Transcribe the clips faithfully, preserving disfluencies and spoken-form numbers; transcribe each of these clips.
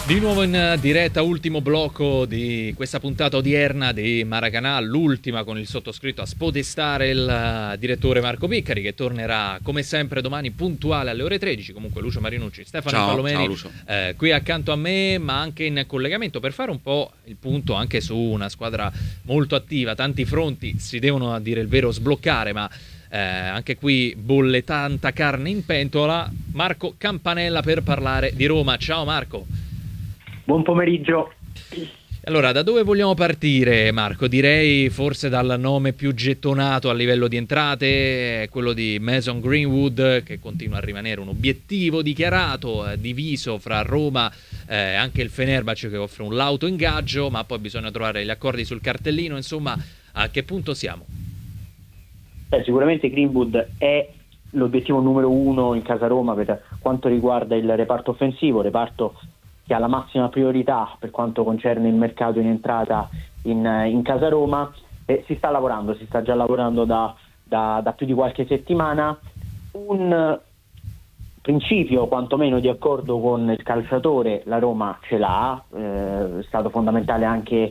Di nuovo in diretta, ultimo blocco di questa puntata odierna di Maracanà, l'ultima con il sottoscritto a spodestare il direttore Marco Piccari, che tornerà come sempre domani puntuale alle ore tredici. Comunque Lucio Marinucci, Stefano ciao, Palomeni, ciao Lucio. Eh, qui accanto a me, ma anche in collegamento per fare un po' il punto anche su una squadra molto attiva. Tanti fronti si devono, a dire il vero, sbloccare, ma eh, anche qui bolle tanta carne in pentola. Marco Campanella per parlare di Roma. Ciao Marco. Buon pomeriggio. Allora, da dove vogliamo partire, Marco? Direi forse dal nome più gettonato a livello di entrate, quello di Mason Greenwood, che continua a rimanere un obiettivo dichiarato, eh, diviso fra Roma e eh, anche il Fenerbahce, che offre un lauto ingaggio, ma poi bisogna trovare gli accordi sul cartellino. Insomma, a che punto siamo? Beh, sicuramente Greenwood è l'obiettivo numero uno in casa Roma per quanto riguarda il reparto offensivo, reparto che ha la massima priorità per quanto concerne il mercato in entrata in, in casa Roma, e si sta lavorando, si sta già lavorando da, da, da più di qualche settimana. Un principio quantomeno di accordo con il calciatore la Roma ce l'ha, eh, è stato fondamentale anche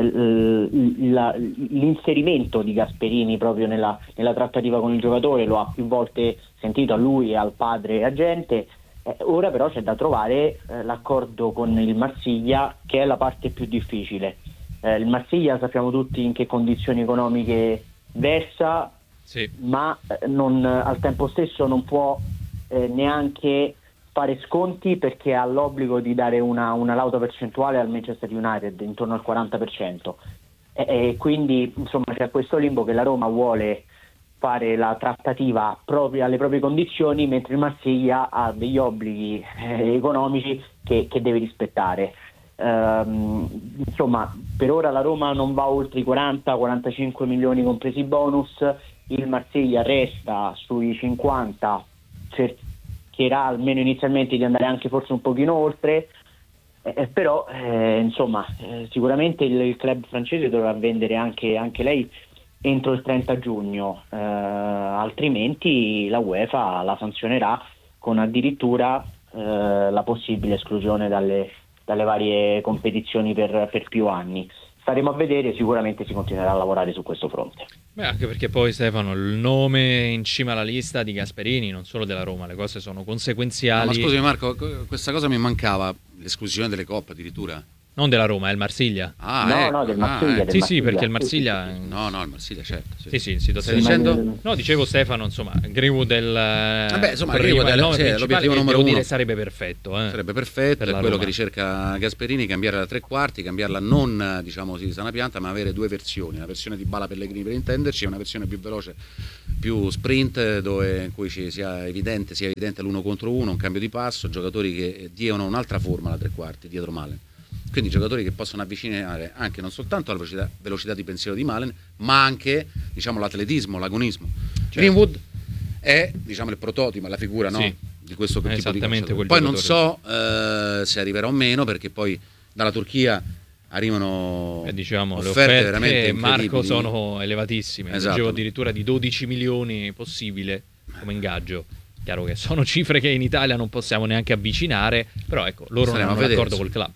l'inserimento di Gasperini proprio nella, nella trattativa con il giocatore, lo ha più volte sentito a lui e al padre agente. Eh, ora però c'è da trovare eh, l'accordo con il Marsiglia, che è la parte più difficile. Eh, il Marsiglia sappiamo tutti in che condizioni economiche versa, sì. ma eh, non, al tempo stesso non può eh, neanche fare sconti, perché ha l'obbligo di dare una, una lauta percentuale al Manchester United intorno al quaranta per cento, e, e quindi insomma c'è questo limbo che la Roma vuole fare la trattativa proprio alle proprie condizioni, mentre il Marsiglia ha degli obblighi eh, economici che, che deve rispettare. Ehm, insomma, per ora la Roma non va oltre i quaranta quarantacinque milioni compresi i bonus, il Marsiglia resta sui cinquanta, cercherà almeno inizialmente di andare anche forse un pochino oltre, eh, però eh, insomma eh, sicuramente il, il club francese dovrà vendere anche, anche lei entro il trenta giugno, eh, altrimenti la UEFA la sanzionerà con addirittura eh, la possibile esclusione dalle, dalle varie competizioni per, per più anni. Staremo a vedere, sicuramente si continuerà a lavorare su questo fronte. Beh, anche perché poi, Stefano, il nome in cima alla lista di Gasperini, non solo della Roma, le cose sono conseguenziali. No, ma scusami Marco, questa cosa mi mancava, l'esclusione delle coppe addirittura. Non della Roma, è il Marsiglia. Ah, no, ecco. no, del Marsiglia. Ah, del sì, Marsiglia. sì, perché il Marsiglia... No, no, il Marsiglia, certo. Sì, sì, sì, sì, stai dicendo? Ma... No, dicevo Stefano, insomma, Greenwood è il... Vabbè, insomma, prima, Greenwood è il nome sì, principale, l'obiettivo e numero devo uno. dire sarebbe perfetto. Eh, sarebbe perfetto, per è la quello Roma. che ricerca Gasperini, cambiarla da tre quarti, cambiarla non, diciamo, di sana pianta, ma avere due versioni, una versione di Bala Pellegrini per intenderci e una versione più veloce, più sprint, dove in cui ci sia evidente, sia evidente l'uno contro uno, un cambio di passo, giocatori che diano un'altra forma alla tre quarti dietro Malen. Quindi giocatori che possono avvicinare anche non soltanto alla velocità, velocità di pensiero di Malen, ma anche, diciamo, l'atletismo, l'agonismo. Certo. Greenwood è, diciamo, il prototipo, la figura, no? Sì, di questo tipo di calciatore. Poi non so eh, se arriverà o meno, perché poi dalla Turchia arrivano eh, diciamo, offerte, le offerte veramente Marco sono elevatissime. Esatto. Leggevo addirittura di dodici milioni possibile come ingaggio. Chiaro che sono cifre che in Italia non possiamo neanche avvicinare, però ecco, loro non hanno l'accordo col club.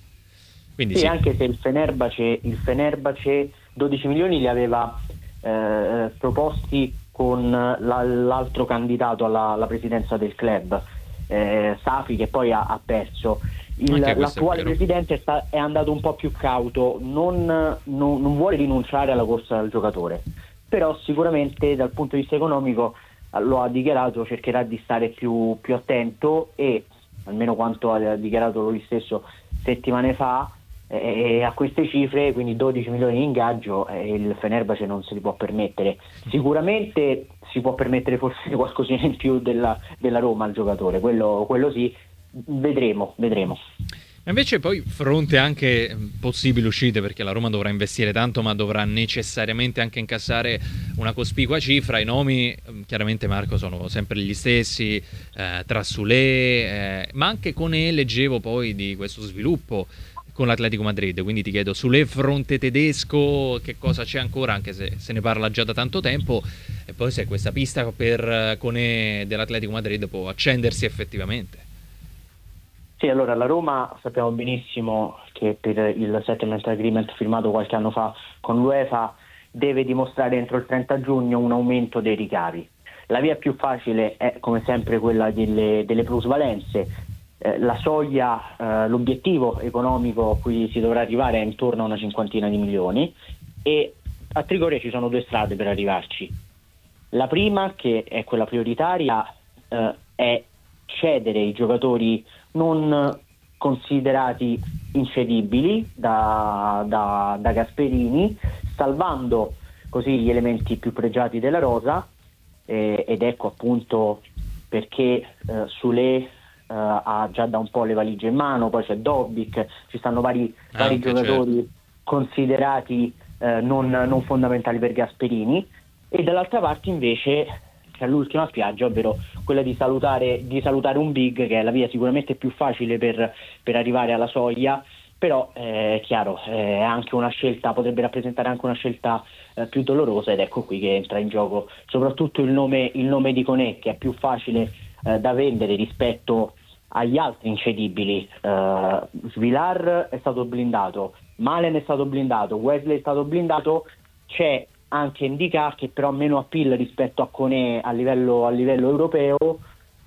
Quindi sì, sì, anche se il Fenerbahce, il Fenerbahce dodici milioni li aveva eh, proposti con la, l'altro candidato alla, alla presidenza del club, eh, Safi, che poi ha, ha perso. Il, l'attuale presidente sta, è andato un po' più cauto, non, non, non vuole rinunciare alla corsa del giocatore, però sicuramente dal punto di vista economico lo ha dichiarato, cercherà di stare più, più attento, e almeno quanto ha dichiarato lui stesso settimane fa, e a queste cifre, quindi dodici milioni di ingaggio, eh, il Fenerbahce non se li può permettere. Sicuramente si può permettere forse qualcosina in più della, della Roma al giocatore, quello, quello sì, vedremo, vedremo. Invece poi fronte anche possibili uscite, perché la Roma dovrà investire tanto, ma dovrà necessariamente anche incassare una cospicua cifra. I nomi chiaramente, Marco, sono sempre gli stessi, eh, Trassulé, eh, ma anche Koné, leggevo poi di questo sviluppo con l'Atletico Madrid, quindi ti chiedo, sulle fronte tedesco che cosa c'è ancora, anche se se ne parla già da tanto tempo, e poi se questa pista per Koné dell'Atletico Madrid può accendersi effettivamente. Sì, allora la Roma sappiamo benissimo che per il settlement agreement firmato qualche anno fa con l'UEFA deve dimostrare entro il trenta giugno un aumento dei ricavi. La via più facile è come sempre quella delle, delle plusvalenze. Eh, la soglia, eh, l'obiettivo economico a cui si dovrà arrivare è intorno a una cinquantina di milioni e a Trigoria ci sono due strade per arrivarci. La prima, che è quella prioritaria, eh, è cedere i giocatori non considerati incedibili da, da, da Gasperini, salvando così gli elementi più pregiati della rosa, eh, ed ecco appunto perché eh, Sule eh, ha già da un po' le valigie in mano, poi c'è Dobbik, ci stanno vari, vari giocatori certo. considerati eh, non, non fondamentali per Gasperini, e dall'altra parte invece c'è l'ultima spiaggia, ovvero quella di salutare, di salutare un big, che è la via sicuramente più facile per, per arrivare alla soglia, però eh, è chiaro, è anche una scelta, potrebbe rappresentare anche una scelta eh, più dolorosa, ed ecco qui che entra in gioco soprattutto il nome, il nome di Koné, che è più facile eh, da vendere rispetto agli altri incedibili. eh, Svilar è stato blindato, Malen è stato blindato, Wesley è stato blindato, c'è anche Indica che però ha meno appeal rispetto a Koné a livello, a livello europeo,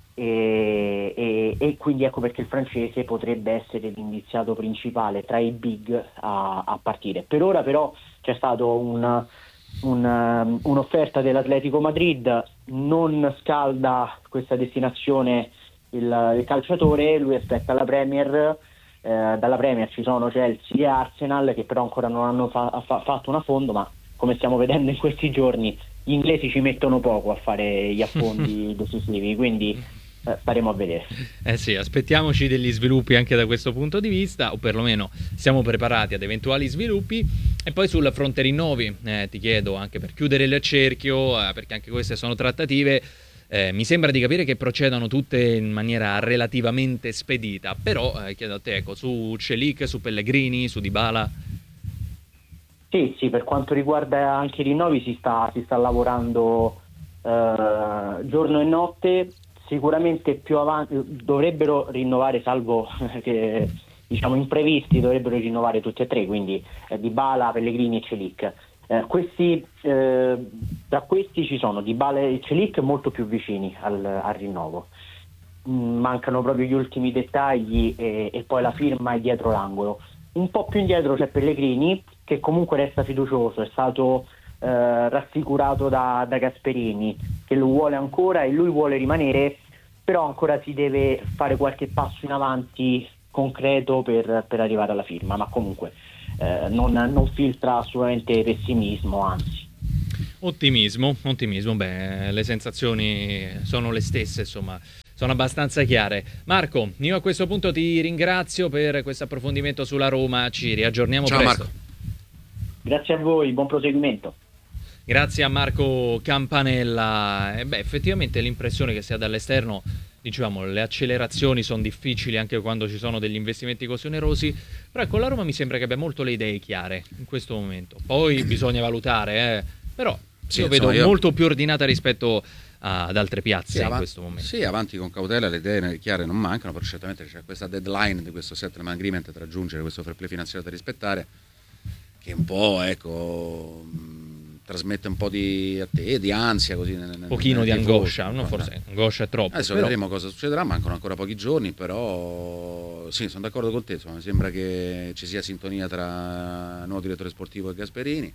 e, e, e quindi ecco perché il francese potrebbe essere l'indiziato principale tra i big a, a partire. Per ora però c'è stato un, un, un'offerta dell'Atletico Madrid, non scalda questa destinazione il, il calciatore, lui aspetta la Premier. Eh, dalla Premier ci sono Chelsea e Arsenal che però ancora non hanno fa- fa- fatto un affondo, ma come stiamo vedendo in questi giorni gli inglesi ci mettono poco a fare gli affondi decisivi, quindi eh, staremo a vedere. Eh sì, aspettiamoci degli sviluppi anche da questo punto di vista, o perlomeno siamo preparati ad eventuali sviluppi. E poi sul fronte rinnovi eh, ti chiedo, anche per chiudere il cerchio, eh, perché anche queste sono trattative, eh, mi sembra di capire che procedano tutte in maniera relativamente spedita, però eh, chiedo a te, ecco, su Celik, su Pellegrini, su Dybala. Sì, sì, per quanto riguarda anche i rinnovi si sta, si sta lavorando eh, giorno e notte. Sicuramente più avanti dovrebbero rinnovare, salvo che diciamo imprevisti, dovrebbero rinnovare tutti e tre, quindi eh, Dybala, Pellegrini e Celik. Eh, questi, eh, tra questi ci sono Dybala e Celik molto più vicini al, al rinnovo. Mm, mancano proprio gli ultimi dettagli e, e poi la firma è dietro l'angolo. Un po' più indietro c'è Pellegrini, che comunque resta fiducioso, è stato eh, rassicurato da, da Gasperini, che lo vuole ancora e lui vuole rimanere, però ancora si deve fare qualche passo in avanti concreto per, per arrivare alla firma, ma comunque eh, non, non filtra assolutamente pessimismo, anzi. Ottimismo, ottimismo, beh, le sensazioni sono le stesse, insomma, sono abbastanza chiare. Marco, io a questo punto ti ringrazio per questo approfondimento sulla Roma, ci riaggiorniamo Ciao, presto. Marco. Grazie a voi, buon proseguimento. Grazie a Marco Campanella. E beh, effettivamente l'impressione che si ha dall'esterno, diciamo, le accelerazioni sono difficili anche quando ci sono degli investimenti così onerosi, però con la Roma mi sembra che abbia molto le idee chiare in questo momento. Poi bisogna valutare, eh, però sì, io vedo insomma, io... molto più ordinata rispetto ad altre piazze sì, in avanti, questo momento. Sì, avanti con cautela, le idee chiare non mancano, però certamente c'è questa deadline di questo settlement agreement da raggiungere, questo fair play finanziario da rispettare, che un po', ecco, mh, trasmette un po' di, a te, di ansia, così un pochino di angoscia, no, forse angoscia è troppo. Adesso però... vedremo cosa succederà, mancano ancora pochi giorni, però sì, sono d'accordo con te, insomma, mi sembra che ci sia sintonia tra il nuovo direttore sportivo e Gasperini,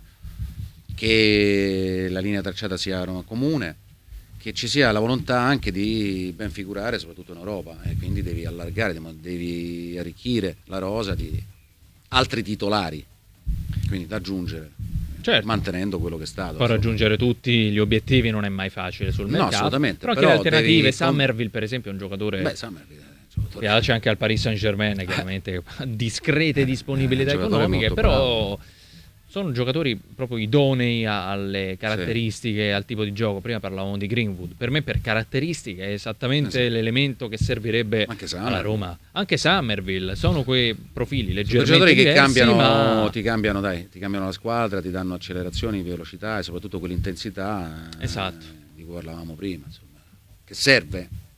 che la linea tracciata sia comune, che ci sia la volontà anche di ben figurare soprattutto in Europa, e quindi devi allargare, devi arricchire la rosa di altri titolari, quindi da aggiungere, certo, mantenendo quello che è stato. Poi raggiungere tutti gli obiettivi non è mai facile sul mercato, no, assolutamente, però anche però le alternative, devi... Summerville per esempio è un giocatore, beh, Summerville, giocatore... piace anche al Paris Saint-Germain, chiaramente discrete disponibilità eh, economiche, però bravo. Sono giocatori proprio idonei alle caratteristiche, sì, al tipo di gioco. Prima parlavamo di Greenwood, per me per caratteristiche è esattamente esatto. l'elemento che servirebbe alla Roma. Anche Summerville, sono quei profili leggermente giocatori che diversi, cambiano, ma... ti cambiano, dai, ti cambiano la squadra, ti danno accelerazioni, velocità e soprattutto quell'intensità, esatto, eh, di cui parlavamo prima, insomma, che serve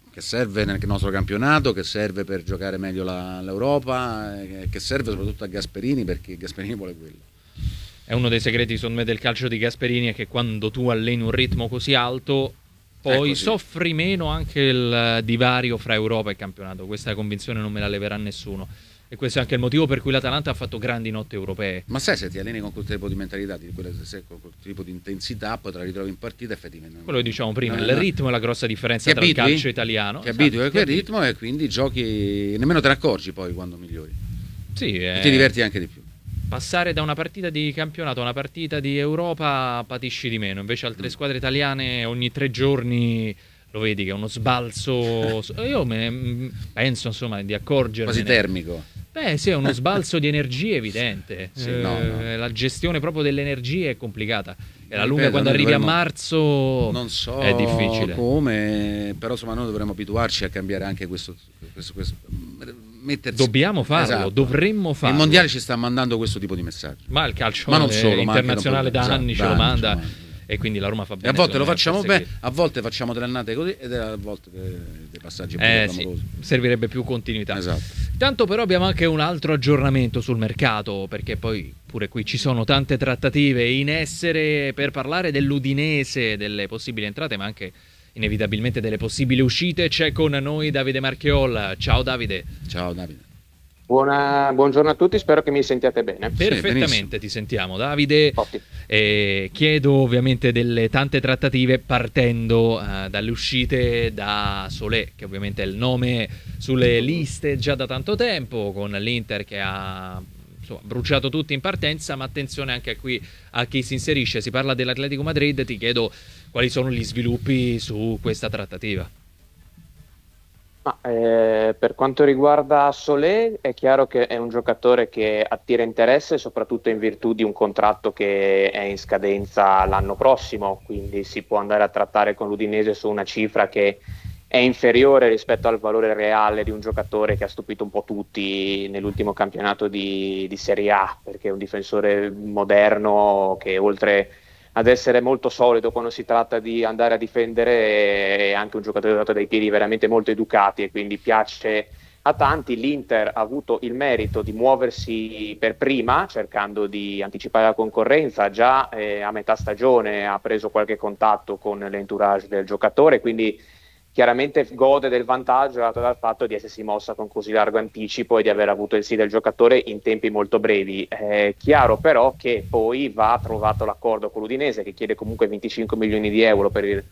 che serve nel nostro campionato, che serve per giocare meglio la, l'Europa, che serve soprattutto a Gasperini, perché Gasperini vuole quello. È uno dei segreti secondo me del calcio di Gasperini, è che quando tu alleni un ritmo così alto poi soffri meno anche il divario fra Europa e campionato. Questa convinzione non me la leverà nessuno, e questo è anche il motivo per cui l'Atalanta ha fatto grandi notti europee. Ma sai, se ti alleni con quel tipo di mentalità, di quelle, se, con quel tipo di intensità, poi te la ritrovi in partita effettivamente. Quello che dicevamo prima, no, il no. ritmo è la grossa differenza ti tra abitui, il calcio italiano. Ti esatto, abitui a ti quel abitui. ritmo e quindi giochi, nemmeno te ne accorgi poi quando migliori. Sì, e eh, ti diverti anche di più. Passare da una partita di campionato a una partita di Europa patisci di meno, invece altre Mm. squadre italiane ogni tre giorni lo vedi che è uno sbalzo. Io me ne penso insomma di accorgermene. Quasi termico. Beh sì, è uno sbalzo di energie evidente. Sì, Eh, no, no. La gestione proprio delle energie è complicata. E la Ripeto, lunga quando noi arrivi dovremmo- a marzo Non so è difficile. come, però insomma noi dovremmo abituarci a cambiare anche questo, questo, questo mettersi. Dobbiamo farlo, Esatto. dovremmo farlo. Il mondiale ci sta mandando questo tipo di messaggio. Ma il calcio Ma non eh, solo, ma anche internazionale dopo- da esatto, anni ce da lo anni manda, ce lo manda. e quindi la Roma fa E bene. a volte lo secondo me, facciamo a bene, perseguire. a volte facciamo delle annate così ed a volte dei, dei passaggi un po' Eh sì, clamorosi. servirebbe più continuità. Esatto. Tanto però abbiamo anche un altro aggiornamento sul mercato, perché poi pure qui ci sono tante trattative in essere per parlare dell'Udinese, delle possibili entrate, ma anche inevitabilmente delle possibili uscite. C'è con noi Davide Marchiolla. Ciao Davide. Ciao Davide. Buona, buongiorno a tutti, spero che mi sentiate bene. Perfettamente, benissimo. ti sentiamo Davide. Ottimo. Eh, chiedo ovviamente delle tante trattative partendo eh, dalle uscite da Solé, che ovviamente è il nome sulle liste già da tanto tempo, con l'Inter che ha insomma, bruciato tutti in partenza, ma attenzione anche qui a chi si inserisce. Si parla dell'Atletico Madrid, ti chiedo quali sono gli sviluppi su questa trattativa. Ma, eh, per quanto riguarda Solé, è chiaro che è un giocatore che attira interesse, soprattutto in virtù di un contratto che è in scadenza l'anno prossimo, quindi si può andare a trattare con l'Udinese su una cifra che è inferiore rispetto al valore reale di un giocatore che ha stupito un po' tutti nell'ultimo campionato di, di Serie A, perché è un difensore moderno che oltre ad essere molto solido quando si tratta di andare a difendere è anche un giocatore dotato dai piedi veramente molto educati e quindi piace a tanti. L'Inter ha avuto il merito di muoversi per prima cercando di anticipare la concorrenza, già eh, a metà stagione ha preso qualche contatto con l'entourage del giocatore, quindi chiaramente gode del vantaggio dato dal fatto di essersi mossa con così largo anticipo e di aver avuto il sì del giocatore in tempi molto brevi. È chiaro però che poi va trovato l'accordo con l'Udinese, che chiede comunque venticinque milioni di euro per il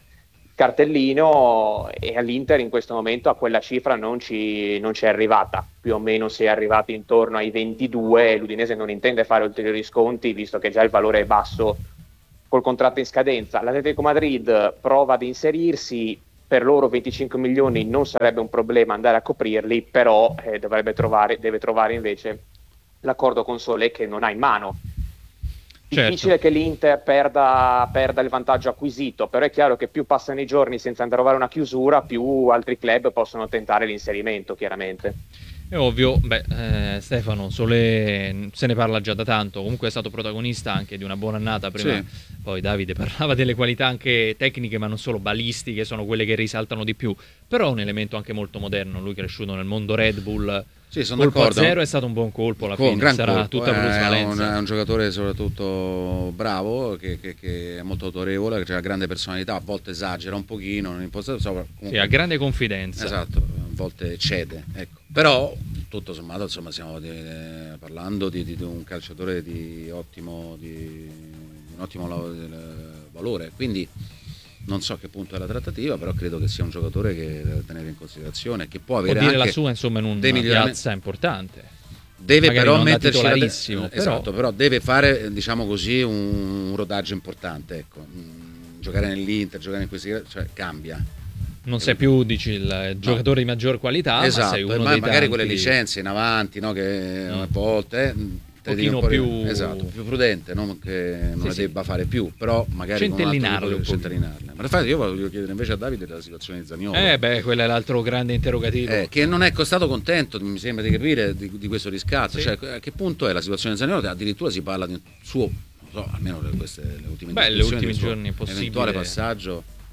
cartellino, e all'Inter in questo momento a quella cifra non ci non ci è arrivata, più o meno si è arrivati intorno ai ventidue, e l'Udinese non intende fare ulteriori sconti visto che già il valore è basso col contratto in scadenza. L'Atletico Madrid prova ad inserirsi. Per loro venticinque milioni non sarebbe un problema andare a coprirli, però eh, dovrebbe trovare, deve trovare invece l'accordo con Solé che non ha in mano. Difficile Certo. che l'Inter perda, perda il vantaggio acquisito, però è chiaro che più passano i giorni senza trovare una chiusura, più altri club possono tentare l'inserimento, chiaramente. È ovvio, beh, eh, Stefano Solé se ne parla già da tanto, comunque è stato protagonista anche di una buona annata prima. Sì. Poi Davide parlava delle qualità anche tecniche, ma non solo balistiche, sono quelle che risaltano di più, però è un elemento anche molto moderno, lui cresciuto nel mondo Red Bull. Sì, sono Colpo a d'accordo. zero è stato un buon colpo alla Con fine, gran sarà colpo, tutta eh, plusvalenza. È un, è un giocatore soprattutto bravo, che, che, che è molto autorevole, che ha grande personalità, a volte esagera un pochino, non impostato, so, comunque, Sì, ha grande confidenza. esatto, a volte cede, ecco. Però tutto sommato insomma stiamo di, eh, parlando di, di, di un calciatore di ottimo, di, un ottimo la- del- valore, quindi non so a che punto è la trattativa, però credo che sia un giocatore che deve tenere in considerazione, che può Può avere dire anche la sua insomma in una dei miglioramenti. piazza importante. Deve magari però non da metterci la titolarissimo, te- però- esatto, però deve fare, diciamo così, un, un rodaggio importante, ecco. Mm, giocare nell'Inter, giocare in questi, cioè cambia. Non sei più, dici, il giocatore di maggior qualità, esatto, ma sei uno ma dei magari tanti... quelle licenze in avanti, no, che Mm. a volte eh, te devi Pochino un po' ri- più- esatto, più prudente, non che non Sì, le sì. debba fare più, però magari con un altro Centellinarle tipo di- un pochino. centellinarle. Ma infatti io voglio chiedere invece a Davide della situazione di Zaniolo. Eh beh, quello è l'altro grande interrogativo. Eh, che non è stato contento, mi sembra di capire, di, di questo riscatto. Sì. Cioè, a che punto è la situazione di Zaniolo? Addirittura si parla di un suo, non so, almeno le, queste, le ultime Beh, le descrizioni, ultimi del suo giorni è possibile. eventuale passaggio.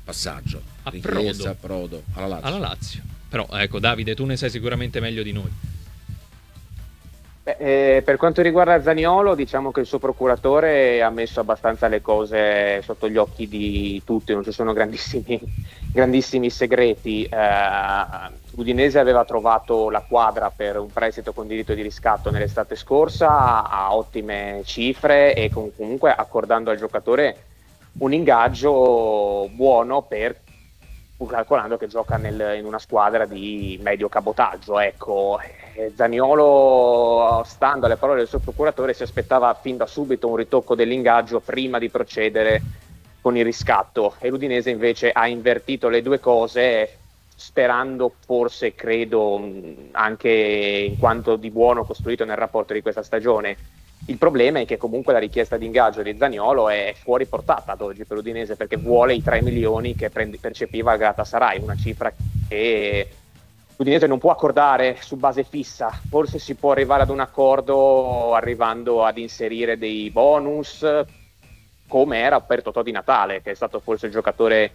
passaggio, a richiesta, Prodo, Prodo alla Lazio. alla Lazio. Però ecco, Davide, tu ne sai sicuramente meglio di noi. Beh, eh, per quanto riguarda Zaniolo, diciamo che il suo procuratore ha messo abbastanza le cose sotto gli occhi di tutti, non ci sono grandissimi, grandissimi segreti. Eh, L'Udinese aveva trovato la quadra per un prestito con diritto di riscatto nell'estate scorsa a ottime cifre e con, comunque accordando al giocatore un ingaggio buono, per calcolando che gioca nel, in una squadra di medio cabotaggio. Ecco, Zaniolo, stando alle parole del suo procuratore, si aspettava fin da subito un ritocco dell'ingaggio prima di procedere con il riscatto, e l'Udinese invece ha invertito le due cose, sperando, forse credo, anche in quanto di buono costruito nel rapporto di questa stagione. Il problema è che comunque la richiesta di ingaggio di Zaniolo è fuori portata ad oggi per l'Udinese, perché vuole i tre milioni che prendi, percepiva il Galatasaray, una cifra che l'Udinese non può accordare su base fissa. Forse si può arrivare ad un accordo arrivando ad inserire dei bonus, come era per Totò Di Natale, che è stato forse il giocatore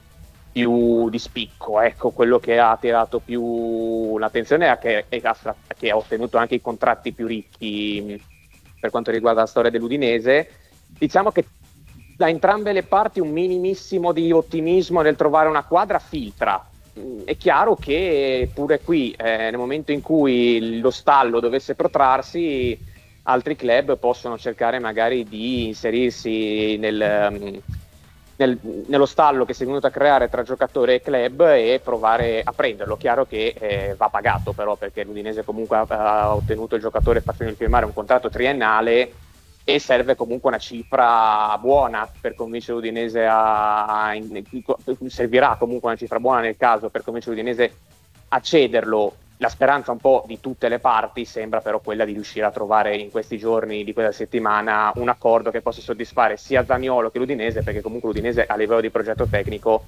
più di spicco, ecco, quello che ha attirato più l'attenzione è che, è che ha ottenuto anche i contratti più ricchi per quanto riguarda la storia dell'Udinese. Diciamo che da entrambe le parti un minimissimo di ottimismo nel trovare una quadra filtra. È chiaro che pure qui, eh, nel momento in cui lo stallo dovesse protrarsi, altri club possono cercare magari di inserirsi nel, nel, nello stallo che si è venuto a creare tra giocatore e club e provare a prenderlo. Chiaro che eh, va pagato però, perché l'Udinese comunque ha, ha ottenuto il giocatore facendo firmare un contratto triennale e serve comunque una cifra buona per convincere l'Udinese a, a in, servirà comunque una cifra buona nel caso per convincere l'Udinese a cederlo. La speranza un po' di tutte le parti sembra però quella di riuscire a trovare in questi giorni di quella settimana un accordo che possa soddisfare sia Zaniolo che l'Udinese, perché comunque l'Udinese a livello di progetto tecnico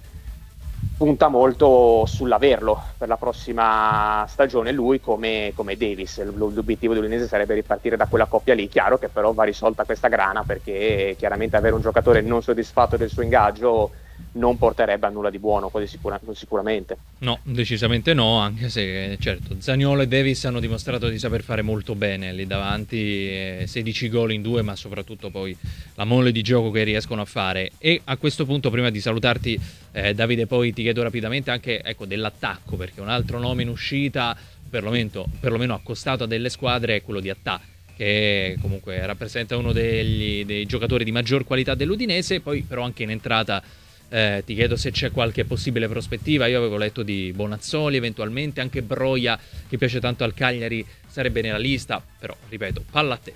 punta molto sull'averlo per la prossima stagione, lui come, come Davis. L'obiettivo dell'Udinese sarebbe ripartire da quella coppia lì. Chiaro che però va risolta questa grana, perché chiaramente avere un giocatore non soddisfatto del suo ingaggio non porterebbe a nulla di buono, quasi sicura, sicuramente. No, decisamente no, anche se certo Zaniolo e Davis hanno dimostrato di saper fare molto bene lì davanti, eh, sedici gol in due, ma soprattutto poi la mole di gioco che riescono a fare. E a questo punto, prima di salutarti, eh, Davide, poi ti chiedo rapidamente anche, ecco, dell'attacco, perché un altro nome in uscita, perlomeno, perlomeno accostato a delle squadre, è quello di Attà, che comunque rappresenta uno degli, dei giocatori di maggior qualità dell'Udinese. Poi però anche in entrata Eh, ti chiedo se c'è qualche possibile prospettiva. Io avevo letto di Bonazzoli, eventualmente anche Broia, che piace tanto al Cagliari, sarebbe nella lista, però ripeto, palla a te.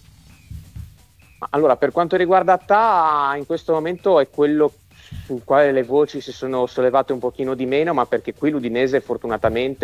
Allora, per quanto riguarda Attà, in questo momento è quello sul quale le voci si sono sollevate un pochino di meno, ma perché qui l'Udinese fortunatamente